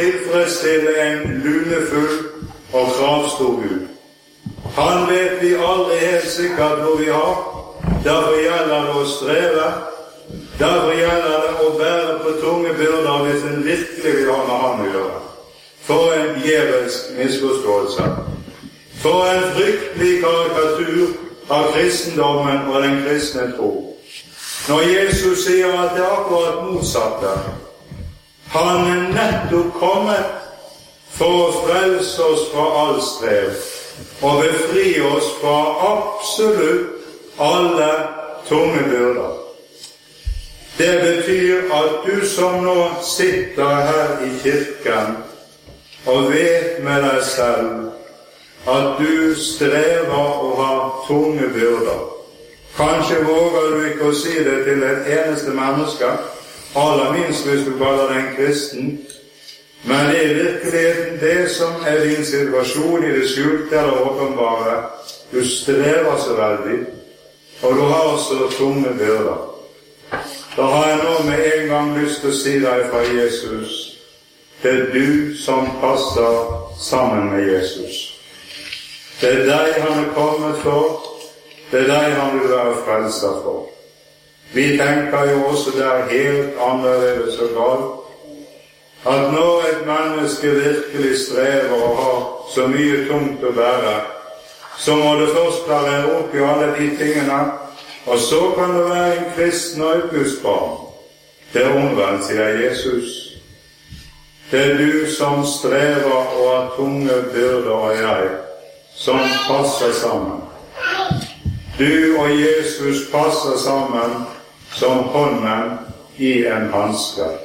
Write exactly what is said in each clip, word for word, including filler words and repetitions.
tilfredsstille en lunefull og kravstor Gud. Han vet vi aldri helt sikkert hvor vi har. Derfor gjelder det å streve. Derfor gjelder det å bære på tunge byrder hvis en virkelig vil ha med Han å gjøre. For en djevelsk misforståelse. For en fryktelig karikatur av kristendommen og den kristne tro. Når Jesus sier at det er akkurat motsatte. Han er nettopp kommet for å frelse oss fra all strev og befri oss fra absolutt alle tunge byrder. Det betyr at du som nå sitter her i kirken og vet med deg selv at du strever og har tunge byrder. Kanskje våger du ikke å si det til et eneste menneske, aller minst hvis du kaller deg en kristen, men det er virkeligheten det som er din situasjon i det skjulte eller åpenbare. Du strever så veldig, og du har så tunge byrder. Da har jeg nå med en gang lyst til å si deg fra Jesus, det er du som passer sammen med Jesus. Det er deg han er kommet for, det er deg han vil være frelser for. Vi tenker jo også det er helt annerledes og galt, at når et menneske virkelig strever og har så mye tungt å bære, så må det først klare opp i alle de tingene, og så kan det være en kristen og et Guds barn. Det er omvendt, sier Jesus. Det er du som strever og har tunge byrder, og jeg, som passer sammen. Du og Jesus passer sammen som hånden i en hanske.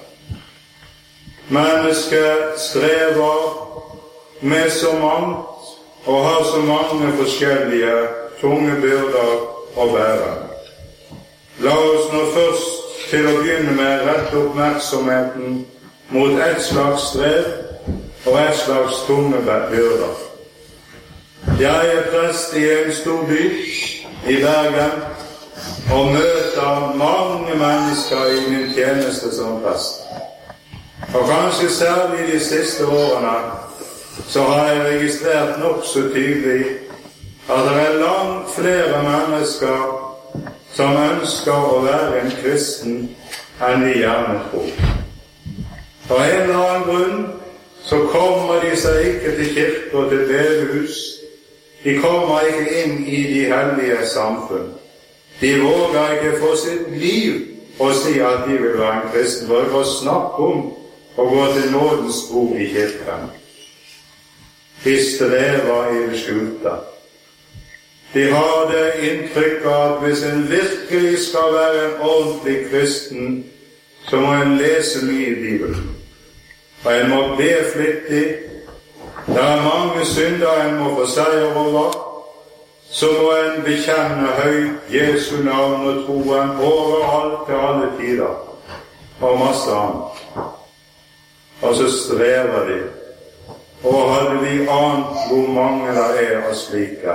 Mennesket strever med så mangt og har så mange forskjellige tunge byrder å bære. La oss nå først til å begynne med rette oppmerksomheten mot et slags strev og et slags tunge byrder. Jeg er prest i en stor by i Bergen og møter mange mennesker i min tjeneste som prest. Og kanskje særlig de siste årene så har jeg registrert nok så tydelig at det er langt flere mennesker som ønsker å være en kristen enn de gjerne tror. Av en eller annen grunn så kommer de seg ikke til kirke og til bedehus. De kommer ikke inn i de hellige samfunn. De våger ikke få sitt liv å si at de vil være en kristen, for det var snakk om å gå til nådens bord i kirken. De strever i det skjulte. De har det inntrykk av at hvis en virkelig skal være en ordentlig kristen, så må en lese mye i Bibelen. Og en må be flittig. Det er mange synder en må få seier over. Så må en bekjenne høyt Jesu navn og troen overalt til alle tider. Og masse annet. Og så strever de. Og hadde vi ant hvor mange der er av slike.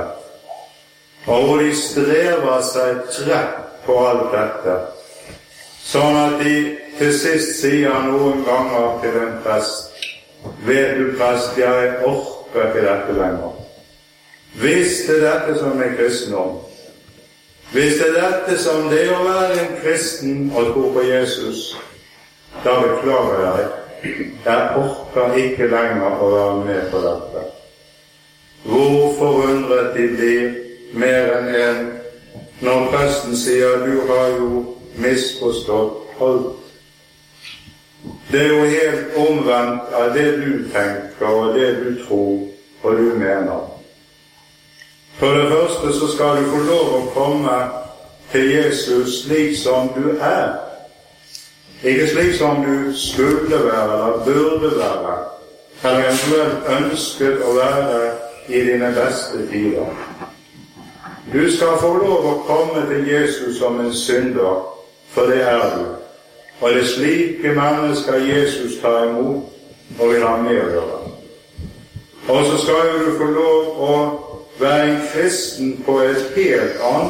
Og hvor de strever seg trett på alt dette. Sånn at de til sist sier noen ganger til en prest, vet du prest, jeg orker ikke dette lenger. Hvis det er dette som er kristendom, hvis det er dette som det er å være en kristen og tro på Jesus, da beklager jeg. Jeg orker ikke lenger å være med på dette. Hvor forundret de blir mer enn en når presten sier du har jo misforstått alt. Det er jo helt omvendt av det du tenker og det du tror og du mener. For det første så skal du få lov å komme til Jesus slik som du er. Ikke slik som du skulle være eller burde være, eller eventuelt ønsket å være i dine beste tider. Du skal få lov å komme til Jesus som en synder, for det er du. Og det er slike mennesker Jesus tar imot og vil ha med å gjøre. Og så skal du få lov å være en kristen på et helt annet